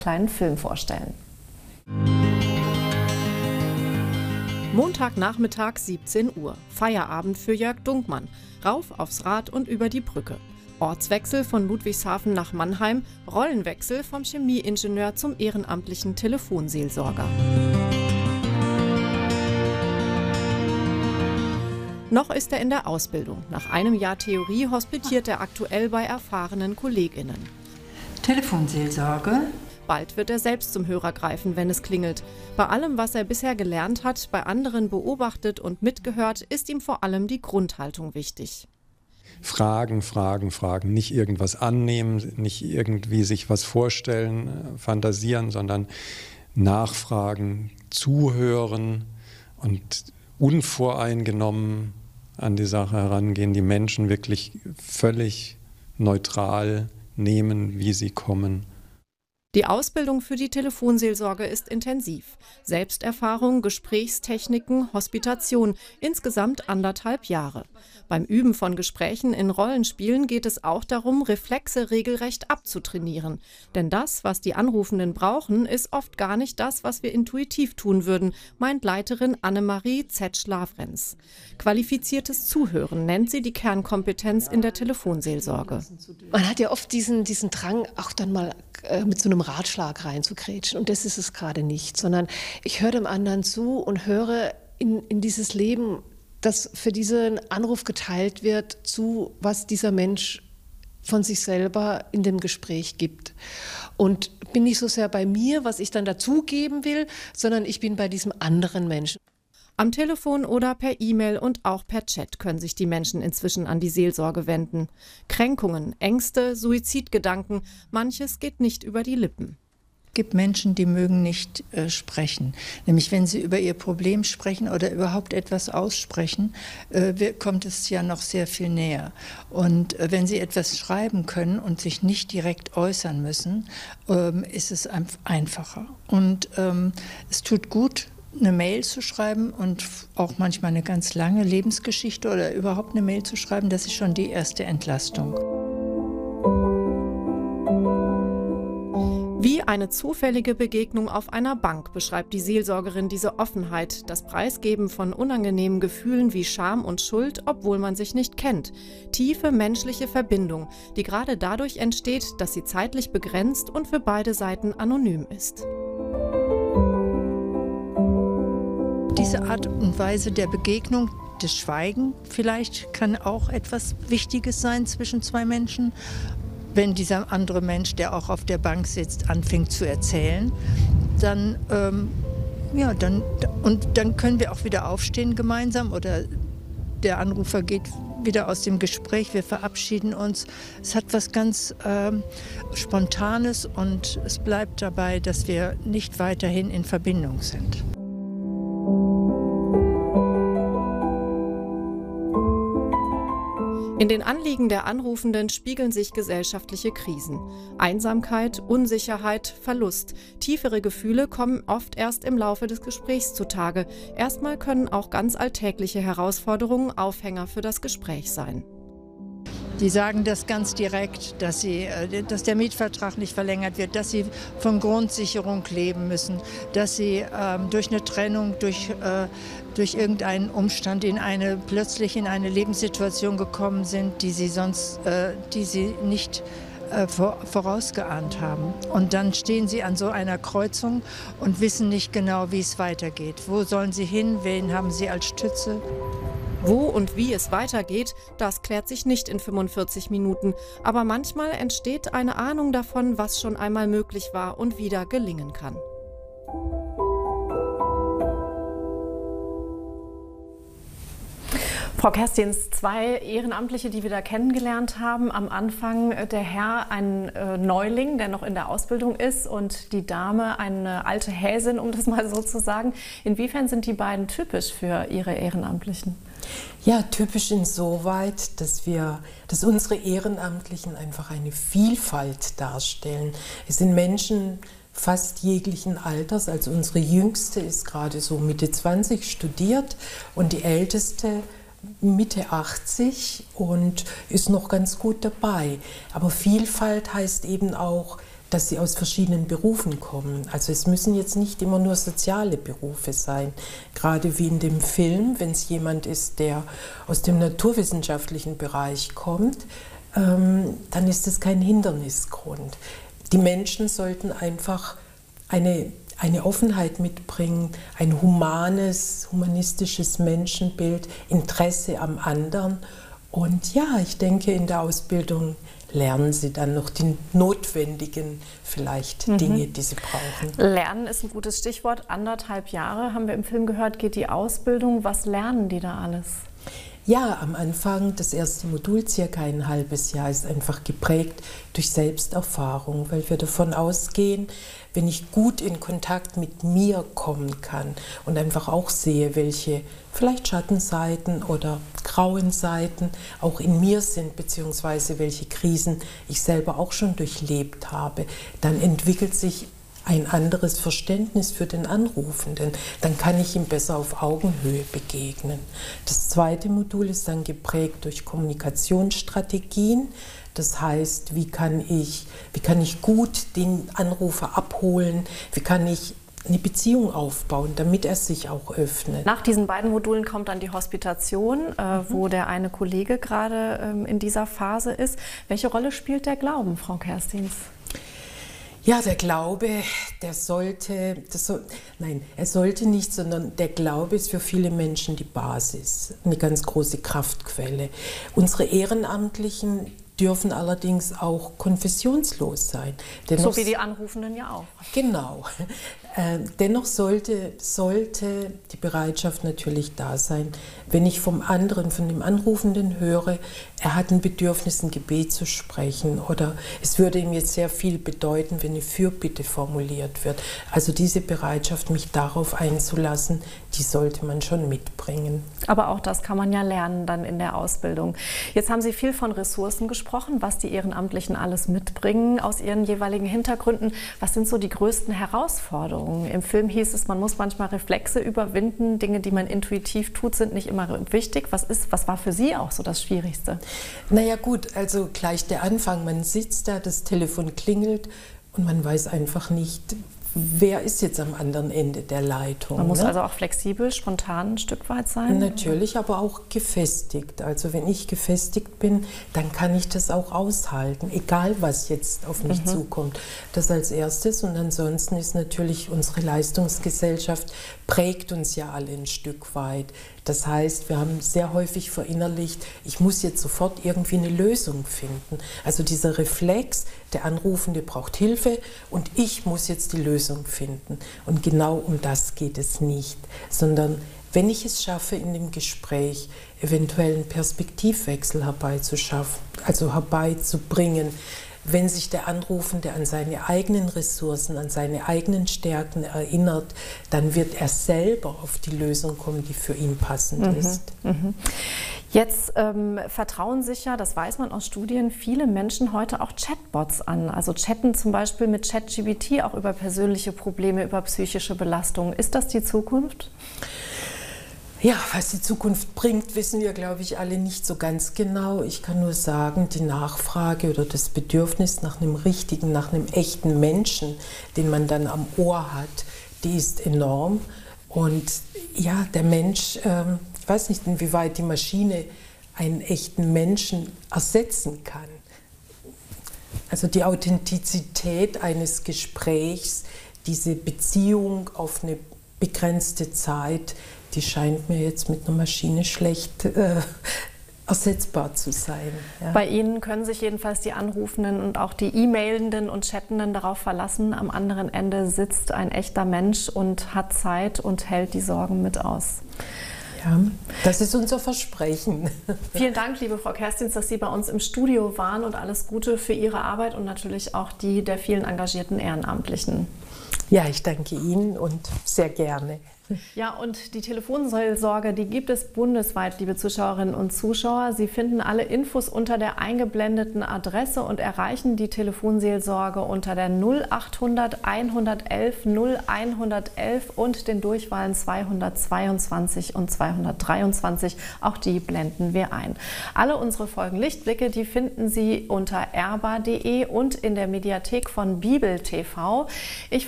kleinen Film vorstellen. Montagnachmittag 17 Uhr. Feierabend für Jörg Dunkmann. Rauf aufs Rad und über die Brücke. Ortswechsel von Ludwigshafen nach Mannheim, Rollenwechsel vom Chemieingenieur zum ehrenamtlichen Telefonseelsorger. Noch ist er in der Ausbildung. Nach einem Jahr Theorie hospitiert er aktuell bei erfahrenen KollegInnen. Telefonseelsorge. Bald wird er selbst zum Hörer greifen, wenn es klingelt. Bei allem, was er bisher gelernt hat, bei anderen beobachtet und mitgehört, ist ihm vor allem die Grundhaltung wichtig. Fragen, Fragen, Fragen. Nicht irgendwas annehmen, nicht irgendwie sich was vorstellen, fantasieren, sondern nachfragen, zuhören und unvoreingenommen an die Sache herangehen, die Menschen wirklich völlig neutral nehmen, wie sie kommen. Die Ausbildung für die Telefonseelsorge ist intensiv. Selbsterfahrung, Gesprächstechniken, Hospitation, insgesamt 1,5 Jahre. Beim Üben von Gesprächen in Rollenspielen geht es auch darum, Reflexe regelrecht abzutrainieren. Denn das, was die Anrufenden brauchen, ist oft gar nicht das, was wir intuitiv tun würden, meint Leiterin Annemarie Zetsch-Lavrenz. Qualifiziertes Zuhören nennt sie die Kernkompetenz in der Telefonseelsorge. Man hat ja oft diesen Drang, auch dann mal mit so einem Ratschlag reinzugrätschen. Und das ist es gerade nicht, sondern ich höre dem anderen zu und höre in dieses Leben, das für diesen Anruf geteilt wird, zu, was dieser Mensch von sich selber in dem Gespräch gibt. Und bin nicht so sehr bei mir, was ich dann dazugeben will, sondern ich bin bei diesem anderen Menschen. Am Telefon oder per E-Mail und auch per Chat können sich die Menschen inzwischen an die Seelsorge wenden. Kränkungen, Ängste, Suizidgedanken, manches geht nicht über die Lippen. Es gibt Menschen, die mögen nicht sprechen. Nämlich wenn sie über ihr Problem sprechen oder überhaupt etwas aussprechen, kommt es ja noch sehr viel näher. Und wenn sie etwas schreiben können und sich nicht direkt äußern müssen, ist es einfacher. Und es tut gut, eine Mail zu schreiben und auch manchmal eine ganz lange Lebensgeschichte oder überhaupt eine Mail zu schreiben, das ist schon die erste Entlastung. Wie eine zufällige Begegnung auf einer Bank beschreibt die Seelsorgerin diese Offenheit, das Preisgeben von unangenehmen Gefühlen wie Scham und Schuld, obwohl man sich nicht kennt. Tiefe menschliche Verbindung, die gerade dadurch entsteht, dass sie zeitlich begrenzt und für beide Seiten anonym ist. Diese Art und Weise der Begegnung, das Schweigen vielleicht, kann auch etwas Wichtiges sein zwischen zwei Menschen. Wenn dieser andere Mensch, der auch auf der Bank sitzt, anfängt zu erzählen, dann können wir auch wieder aufstehen gemeinsam oder der Anrufer geht wieder aus dem Gespräch, wir verabschieden uns. Es hat was ganz Spontanes und es bleibt dabei, dass wir nicht weiterhin in Verbindung sind. In den Anliegen der Anrufenden spiegeln sich gesellschaftliche Krisen. Einsamkeit, Unsicherheit, Verlust. Tiefere Gefühle kommen oft erst im Laufe des Gesprächs zutage. Erstmal können auch ganz alltägliche Herausforderungen Aufhänger für das Gespräch sein. Die sagen das ganz direkt, dass der Mietvertrag nicht verlängert wird, dass sie von Grundsicherung leben müssen, dass sie durch eine Trennung, durch irgendeinen Umstand plötzlich in eine Lebenssituation gekommen sind, die sie nicht vorausgeahnt haben. Und dann stehen sie an so einer Kreuzung und wissen nicht genau, wie es weitergeht. Wo sollen sie hin? Wen haben sie als Stütze? Wo und wie es weitergeht, das klärt sich nicht in 45 Minuten. Aber manchmal entsteht eine Ahnung davon, was schon einmal möglich war und wieder gelingen kann. Frau Kerstins, 2 Ehrenamtliche, die wir da kennengelernt haben. Am Anfang der Herr ein Neuling, der noch in der Ausbildung ist, und die Dame eine alte Häsin, um das mal so zu sagen. Inwiefern sind die beiden typisch für Ihre Ehrenamtlichen? Ja, typisch insoweit, dass unsere Ehrenamtlichen einfach eine Vielfalt darstellen. Es sind Menschen fast jeglichen Alters, also unsere Jüngste ist gerade so Mitte 20 studiert und die Älteste Mitte 80 und ist noch ganz gut dabei. Aber Vielfalt heißt eben auch, dass sie aus verschiedenen Berufen kommen. Also es müssen jetzt nicht immer nur soziale Berufe sein. Gerade wie in dem Film, wenn es jemand ist, der aus dem naturwissenschaftlichen Bereich kommt, dann ist das kein Hindernisgrund. Die Menschen sollten einfach eine Offenheit mitbringen, ein humanistisches Menschenbild, Interesse am anderen. Und ja, ich denke, in der Ausbildung lernen sie dann noch die notwendigen vielleicht Dinge, die sie brauchen. Lernen ist ein gutes Stichwort. 1,5 Jahre, haben wir im Film gehört, geht die Ausbildung. Was lernen die da alles? Ja, am Anfang, das erste Modul, circa ein halbes Jahr, ist einfach geprägt durch Selbsterfahrung, weil wir davon ausgehen, wenn ich gut in Kontakt mit mir kommen kann und einfach auch sehe, welche vielleicht Schattenseiten oder grauen Seiten auch in mir sind, beziehungsweise welche Krisen ich selber auch schon durchlebt habe, dann entwickelt sich ein anderes Verständnis für den Anrufenden. Dann kann ich ihm besser auf Augenhöhe begegnen. Das zweite Modul ist dann geprägt durch Kommunikationsstrategien. Das heißt, wie kann ich gut den Anrufer abholen, wie kann ich eine Beziehung aufbauen, damit er sich auch öffnet. Nach diesen beiden Modulen kommt dann die Hospitation, wo der eine Kollege gerade in dieser Phase ist. Welche Rolle spielt der Glauben, Frau Kerstins? Ja, der Glaube, er sollte nicht, sondern der Glaube ist für viele Menschen die Basis, eine ganz große Kraftquelle. Unsere Ehrenamtlichen dürfen allerdings auch konfessionslos sein. So wie die Anrufenden ja auch. Genau. Dennoch sollte die Bereitschaft natürlich da sein, wenn ich vom dem Anrufenden höre, er hat ein Bedürfnis, ein Gebet zu sprechen, oder es würde ihm jetzt sehr viel bedeuten, wenn eine Fürbitte formuliert wird. Also diese Bereitschaft, mich darauf einzulassen, die sollte man schon mitbringen. Aber auch das kann man ja lernen dann in der Ausbildung. Jetzt haben Sie viel von Ressourcen gesprochen, was die Ehrenamtlichen alles mitbringen aus ihren jeweiligen Hintergründen. Was sind so die größten Herausforderungen? Im Film hieß es, man muss manchmal Reflexe überwinden. Dinge, die man intuitiv tut, sind nicht immer wichtig. Was war für Sie auch so das Schwierigste? Naja gut, also gleich der Anfang. Man sitzt da, das Telefon klingelt und man weiß einfach nicht, wer ist jetzt am anderen Ende der Leitung. Man muss also auch flexibel, spontan ein Stück weit sein? Natürlich, aber auch gefestigt. Also wenn ich gefestigt bin, dann kann ich das auch aushalten, egal was jetzt auf mich zukommt. Das als erstes. Und ansonsten ist natürlich unsere Leistungsgesellschaft, prägt uns ja alle ein Stück weit. Das heißt, wir haben sehr häufig verinnerlicht, ich muss jetzt sofort irgendwie eine Lösung finden. Also dieser Reflex, der Anrufende braucht Hilfe und ich muss jetzt die Lösung finden. Und genau um das geht es nicht, sondern wenn ich es schaffe, in dem Gespräch eventuell einen Perspektivwechsel herbeizubringen, wenn sich der Anrufende an seine eigenen Ressourcen, an seine eigenen Stärken erinnert, dann wird er selber auf die Lösung kommen, die für ihn passend ist. Jetzt vertrauen sich ja, das weiß man aus Studien, viele Menschen heute auch Chatbots an. Also chatten zum Beispiel mit ChatGPT auch über persönliche Probleme, über psychische Belastungen. Ist das die Zukunft? Ja, was die Zukunft bringt, wissen wir, glaube ich, alle nicht so ganz genau. Ich kann nur sagen, die Nachfrage oder das Bedürfnis nach einem richtigen, nach einem echten Menschen, den man dann am Ohr hat, die ist enorm. Und ja, der Mensch, ich weiß nicht, inwieweit die Maschine einen echten Menschen ersetzen kann. Also die Authentizität eines Gesprächs, diese Beziehung auf eine begrenzte Zeit, die scheint mir jetzt mit einer Maschine schlecht ersetzbar zu sein. Ja. Bei Ihnen können sich jedenfalls die Anrufenden und auch die E-Mailenden und Chattenden darauf verlassen, am anderen Ende sitzt ein echter Mensch und hat Zeit und hält die Sorgen mit aus. Ja, das ist unser Versprechen. Vielen Dank, liebe Frau Kerstins, dass Sie bei uns im Studio waren und alles Gute für Ihre Arbeit und natürlich auch die der vielen engagierten Ehrenamtlichen. Ja, ich danke Ihnen und sehr gerne. Ja, und die Telefonseelsorge, die gibt es bundesweit, liebe Zuschauerinnen und Zuschauer. Sie finden alle Infos unter der eingeblendeten Adresse und erreichen die Telefonseelsorge unter der 0800 111 0111 und den Durchwahlen 222 und 223. Auch die blenden wir ein. Alle unsere Folgen Lichtblicke, die finden Sie unter erba.de und in der Mediathek von Bibel TV. Ich